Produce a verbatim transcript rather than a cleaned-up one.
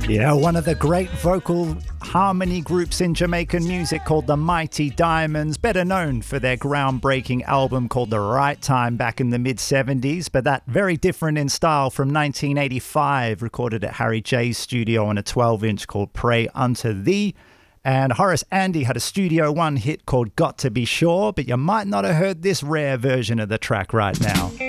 Yeah, one of the great vocal harmony groups in Jamaican music called the Mighty Diamonds, better known for their groundbreaking album called The Right Time back in the mid seventies, but that very different in style from nineteen eighty-five, recorded at Harry J's studio on a twelve inch called Pray Unto Thee. And Horace Andy had a Studio One hit called Got to Be Sure, but you might not have heard this rare version of the track right now.